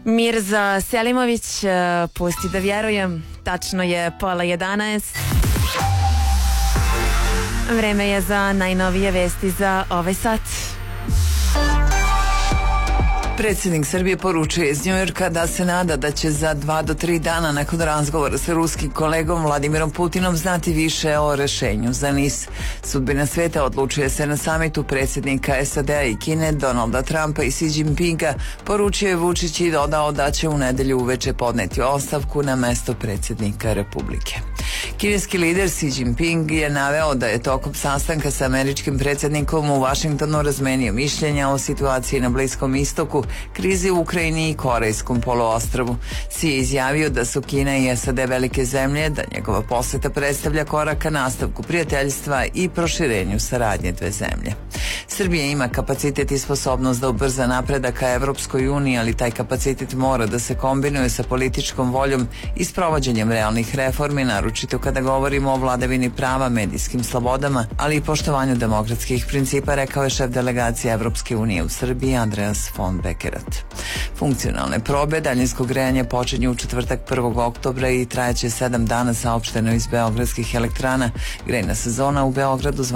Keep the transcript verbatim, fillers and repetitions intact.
Mirza Selimović, pusti da vjerujem, tačno je pola jedanaest. Vreme je za najnovije vesti za ovaj sat. Predsjednik Srbije poručuje iz Njujorka da se nada da će za dva do tri dana nakon razgovora sa ruskim kolegom Vladimirom Putinom znati više o rešenju za NIS. Sudbina sveta odlučuje se na samitu predsjednika S A D-a i Kine, Donalda Trumpa i Xi Jinpinga, poručio je Vučić i dodao da će u nedelju uveče podneti ostavku na mesto predsjednika Republike. Kineski lider Xi Jinping je naveo da je tokom sastanka sa američkim predsjednikom u Vašingtonu razmenio mišljenja o situaciji na Bliskom istoku, krizi u Ukrajini i Korejskom poluostrvu. Xi je izjavio da su Kina i S A D velike zemlje, da njegova poseta predstavlja korak ka nastavku prijateljstva i proširenju saradnje dve zemlje. Srbija ima kapacitet i sposobnost da ubrza napredak ka Evropskoj uniji, ali taj kapacitet mora da se kombinuje sa političkom voljom i sprovođenjem realnih reformi, naročito kada govorimo o vladavini prava, medijskim slobodama, ali i poštovanju demokratskih principa, rekao je šef delegacije Evropske unije u Srbiji Andreas von Bekerat. Funkcionalne probe daljinskog grejanja počinju u četvrtak prvog oktobra i trajaće sedam dana, saopšteno iz beogradskih elektrana. Grejna sezona u Beogradu